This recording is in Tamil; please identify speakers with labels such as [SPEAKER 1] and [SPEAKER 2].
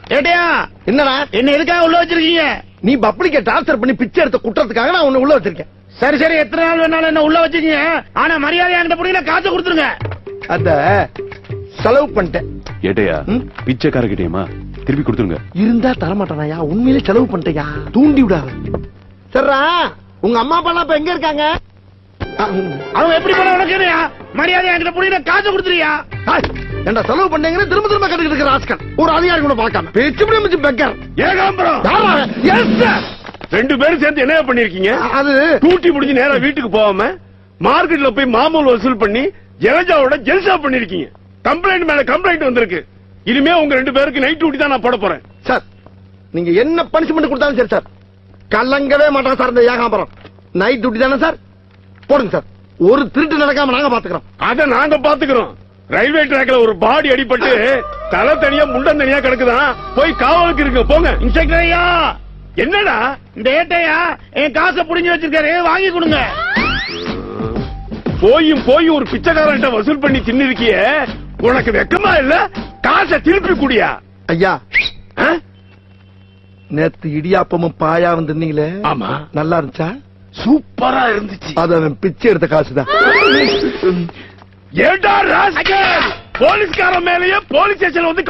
[SPEAKER 1] ஏட்டையா
[SPEAKER 2] என்னடா
[SPEAKER 1] என்ன எதுக்காக உள்ள வச்சிருக்கீங்க?
[SPEAKER 2] நீ பப்ளிக்க டார்ச்சர் பண்ணி பிச்சை எடுத்த குற்றத்துக்காக நான் உன்னை உள்ள வச்சிருக்கேன்.
[SPEAKER 1] சரி சரி, எத்தனை நாள் வேணாலும் என்ன உள்ள வச்சுக்கீங்க. ஆனா மரியாதை என்கிட்ட புரியல, காசு கொடுத்துருங்க.
[SPEAKER 2] அத செலவு பண்ணிட்டேன்.
[SPEAKER 3] ஏட்டையா பிச்சைக்கார கிட்டேயுமா திருப்பி கொடுத்துருங்க.
[SPEAKER 2] இருந்தா தரமாட்டானாயா? உண்மையிலே செலவு பண்ணிட்டயா? தூண்டி விடாத. சரிடா, உங்க அம்மா அப்பா எல்லாம் இப்ப எங்க இருக்காங்க?
[SPEAKER 1] அவங்க எப்படி பண்ண உனக்குறியா? மரியாதை என்கிட்ட புரியல, காசு கொடுத்துறியா?
[SPEAKER 2] என்ன செலவு பண்ணீங்கன்னு திரும்ப திரும்ப கட்டுக்கிட்டு இருக்கிற ஆஸ்கர் ஒரு அதிகாரி கூட பார்க்காம பேச்சு முடிச்சு பெக்கர்.
[SPEAKER 3] ஏகாம்பரம், ரெண்டு பேரும் சேர்ந்து என்ன பண்ணிருக்கீங்க?
[SPEAKER 2] அது
[SPEAKER 3] டூட்டி முடிஞ்சு நேரா வீட்டுக்கு போகாம மார்க்கெட்ல போய் மாமூல் வசூல் பண்ணி ஜெலஜாவோட ஜெல்சா பண்ணிருக்கீங்க. கம்ப்ளைண்ட் மேல கம்ப்ளைண்ட் வந்திருக்கு. இனிமே உங்க ரெண்டு பேருக்கு நைட் டியூட்டி தான் நான் போட போறேன்.
[SPEAKER 2] சார், நீங்க என்ன பனிஷ்மெண்ட் கொடுத்தாலும் சரி சார், கலங்கவே மாட்டான் சார் இந்த ஏகாம்பரம். நைட் டியூட்டி தானே சார், போடுங்க சார். ஒரு திருட்டு நடக்காம நாங்க பாத்துக்கிறோம்.
[SPEAKER 3] அத நாங்க பாத்துக்கிறோம். ரயில்வே ட்ராக்ல ஒரு பாடி அடிபட்டு தலை தனியா முண்டம் தனியா கிடக்குதான், போய் காவலுக்கு இருக்கு போங்க.
[SPEAKER 1] இன்ஸ்பெக்டர் ஐயா,
[SPEAKER 3] என்னடா
[SPEAKER 1] இந்த ஏட்டையா என் காசை புடிஞ்சு வச்சிருக்காரு, வாங்கி கொடுங்க.
[SPEAKER 3] போய் ஒரு பிச்சைக்காரன்ட்ட வசூல் பண்ணி தின்னிருக்கிய, உனக்கு வெக்கமா இல்ல? காசை திருப்பி குடியா?
[SPEAKER 2] ஐயா, நேத்து இடியாப்பமும் பாயா வந்திருந்தீங்களே,
[SPEAKER 3] ஆமா,
[SPEAKER 2] நல்லா இருந்துச்சா?
[SPEAKER 3] சூப்பரா இருந்துச்சு.
[SPEAKER 2] அது அவன் பிச்சை எடுத்த காசுதான்.
[SPEAKER 3] ஏண்டா ராஸ்கல், போலீஸ்காரன் மேலேயே போலீஸ் ஸ்டேஷன் வந்து